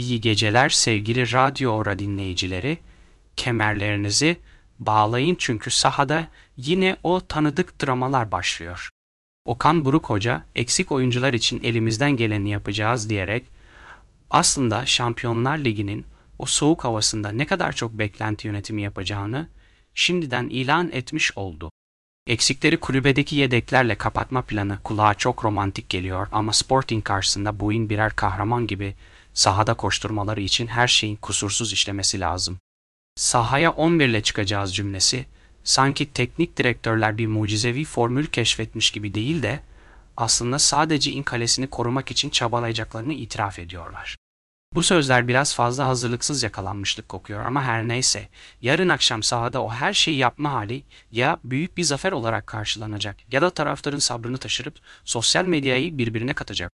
İyi geceler sevgili Radyo Ora dinleyicileri. Kemerlerinizi bağlayın çünkü sahada yine o tanıdık dramalar başlıyor. Okan Buruk Hoca eksik oyuncular için elimizden geleni yapacağız diyerek aslında Şampiyonlar Ligi'nin o soğuk havasında ne kadar çok beklenti yönetimi yapacağını şimdiden ilan etmiş oldu. Eksikleri kulübedeki yedeklerle kapatma planı kulağa çok romantik geliyor ama Sporting karşısında Boy'un birer kahraman gibi sahada koşturmaları için her şeyin kusursuz işlemesi lazım. Sahaya 11 ile çıkacağız cümlesi sanki teknik direktörler bir mucizevi formül keşfetmiş gibi değil de aslında sadece in kalesini korumak için çabalayacaklarını itiraf ediyorlar. Bu sözler biraz fazla hazırlıksız yakalanmışlık kokuyor ama her neyse, yarın akşam sahada o her şeyi yapma hali ya büyük bir zafer olarak karşılanacak ya da taraftarın sabrını taşırıp sosyal medyayı birbirine katacak.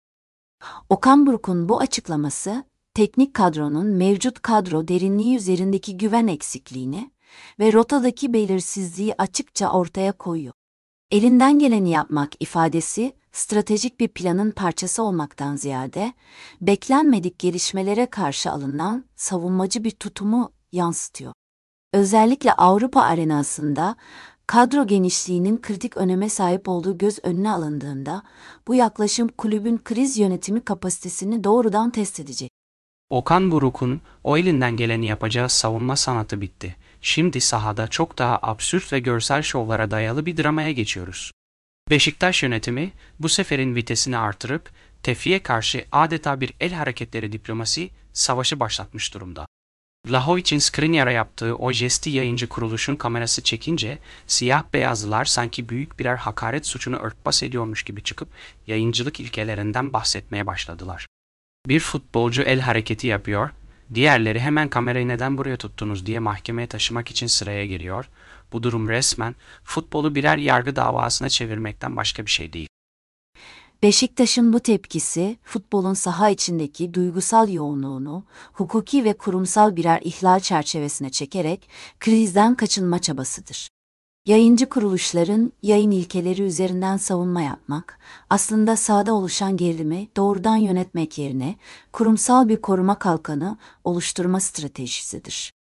Okan Buruk'un bu açıklaması, teknik kadronun mevcut kadro derinliği üzerindeki güven eksikliğini ve rotadaki belirsizliği açıkça ortaya koyuyor. Elinden geleni yapmak ifadesi, stratejik bir planın parçası olmaktan ziyade, beklenmedik gelişmelere karşı alınan savunmacı bir tutumu yansıtıyor. Özellikle Avrupa arenasında, kadro genişliğinin kritik öneme sahip olduğu göz önüne alındığında, bu yaklaşım kulübün kriz yönetimi kapasitesini doğrudan test edecek. Okan Buruk'un o elinden geleni yapacağı savunma sanatı bitti. Şimdi sahada çok daha absürt ve görsel şovlara dayalı bir dramaya geçiyoruz. Beşiktaş yönetimi bu seferin vitesini artırıp Tefi'ye karşı adeta bir el hareketleri diplomasi savaşı başlatmış durumda. Vlahovic'in Skriniar'a yaptığı o jesti yayıncı kuruluşun kamerası çekince siyah beyazlılar sanki büyük birer hakaret suçunu örtbas ediyormuş gibi çıkıp yayıncılık ilkelerinden bahsetmeye başladılar. Bir futbolcu el hareketi yapıyor, diğerleri hemen kamerayı neden buraya tuttunuz diye mahkemeye taşımak için sıraya giriyor. Bu durum resmen futbolu birer yargı davasına çevirmekten başka bir şey değil. Beşiktaş'ın bu tepkisi, futbolun saha içindeki duygusal yoğunluğunu, hukuki ve kurumsal birer ihlal çerçevesine çekerek krizden kaçınma çabasıdır. Yayıncı kuruluşların yayın ilkeleri üzerinden savunma yapmak, aslında sahada oluşan gerilimi doğrudan yönetmek yerine kurumsal bir koruma kalkanı oluşturma stratejisidir.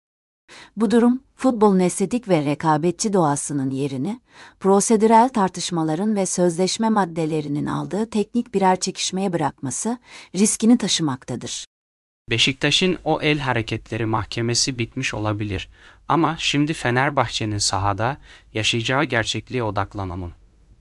Bu durum, futbolun estetik ve rekabetçi doğasının yerini, prosedürel tartışmaların ve sözleşme maddelerinin aldığı teknik birer çekişmeye bırakması riskini taşımaktadır. Beşiktaş'ın o el hareketleri mahkemesi bitmiş olabilir ama şimdi Fenerbahçe'nin sahada yaşayacağı gerçekliğe odaklanalım.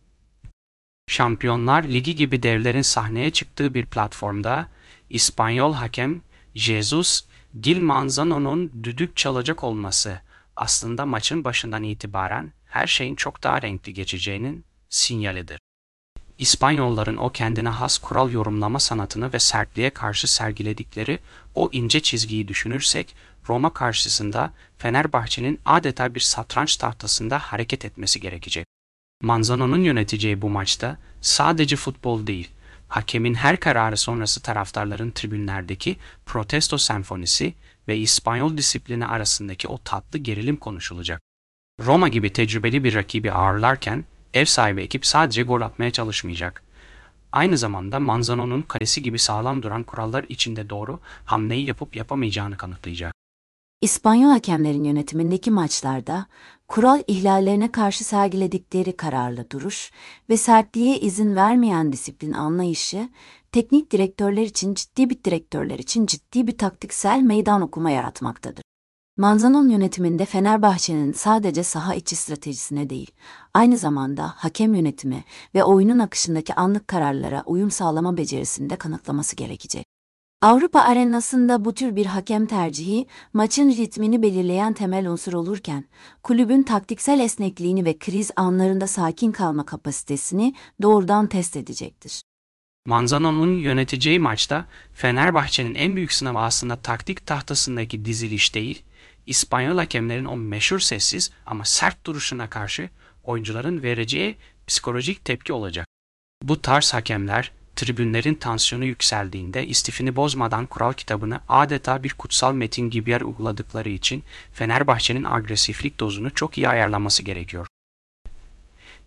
Şampiyonlar Ligi gibi devlerin sahneye çıktığı bir platformda İspanyol hakem Jesus Gil Manzano'nun düdük çalacak olması aslında maçın başından itibaren her şeyin çok daha renkli geçeceğinin sinyalidir. İspanyolların o kendine has kural yorumlama sanatını ve sertliğe karşı sergiledikleri o ince çizgiyi düşünürsek, Roma karşısında Fenerbahçe'nin adeta bir satranç tahtasında hareket etmesi gerekecek. Manzano'nun yöneteceği bu maçta sadece futbol değil, hakemin her kararı sonrası taraftarların tribünlerdeki protesto senfonisi ve İspanyol disiplini arasındaki o tatlı gerilim konuşulacak. Roma gibi tecrübeli bir rakibi ağırlarken, ev sahibi ekip sadece gol atmaya çalışmayacak. Aynı zamanda Manzano'nun kalesi gibi sağlam duran kurallar içinde doğru hamleyi yapıp yapamayacağını kanıtlayacak. İspanyol hakemlerin yönetimindeki maçlarda, kural ihlallerine karşı sergiledikleri kararlı duruş ve sertliğe izin vermeyen disiplin anlayışı, teknik direktörler için ciddi bir taktiksel meydan okuma yaratmaktadır. Manzano'nun yönetiminde Fenerbahçe'nin sadece saha içi stratejisine değil, aynı zamanda hakem yönetimi ve oyunun akışındaki anlık kararlara uyum sağlama becerisini de kanıtlaması gerekecek. Avrupa arenasında bu tür bir hakem tercihi, maçın ritmini belirleyen temel unsur olurken, kulübün taktiksel esnekliğini ve kriz anlarında sakin kalma kapasitesini doğrudan test edecektir. Manzano'nun yöneteceği maçta Fenerbahçe'nin en büyük sınavı aslında taktik tahtasındaki diziliş değil, İspanyol hakemlerin o meşhur sessiz ama sert duruşuna karşı oyuncuların vereceği psikolojik tepki olacak. Bu tarz hakemler, tribünlerin tansiyonu yükseldiğinde istifini bozmadan kural kitabını adeta bir kutsal metin gibi yer uyguladıkları için Fenerbahçe'nin agresiflik dozunu çok iyi ayarlaması gerekiyor.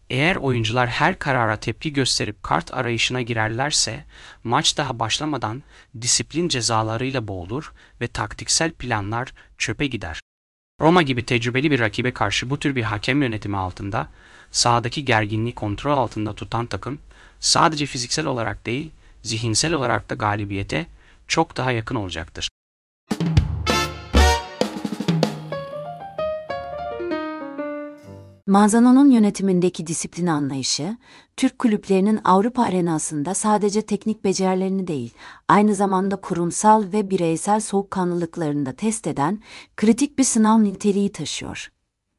Eğer oyuncular her karara tepki gösterip kart arayışına girerlerse, maç daha başlamadan disiplin cezalarıyla boğulur ve taktiksel planlar çöpe gider. Roma gibi tecrübeli bir rakibe karşı bu tür bir hakem yönetimi altında, sahadaki gerginliği kontrol altında tutan takım, sadece fiziksel olarak değil, zihinsel olarak da galibiyete çok daha yakın olacaktır. Manzano'nun yönetimindeki disiplin anlayışı, Türk kulüplerinin Avrupa arenasında sadece teknik becerilerini değil, aynı zamanda kurumsal ve bireysel soğukkanlılıklarını da test eden kritik bir sınav niteliği taşıyor.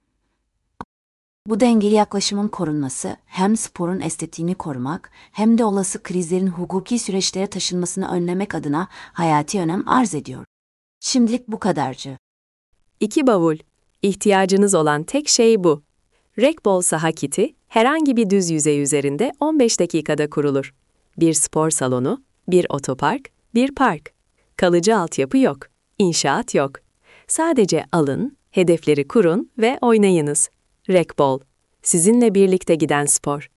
Bu dengeli yaklaşımın korunması, hem sporun estetiğini korumak, hem de olası krizlerin hukuki süreçlere taşınmasını önlemek adına hayati önem arz ediyor. Şimdilik bu kadarcı. 2 bavul. İhtiyacınız olan tek şey bu. Rekbol saha kiti, herhangi bir düz yüzey üzerinde 15 dakikada kurulur. Bir spor salonu, bir otopark, bir park. Kalıcı altyapı yok, inşaat yok. Sadece alın, hedefleri kurun ve oynayınız. Rekbol, sizinle birlikte giden spor.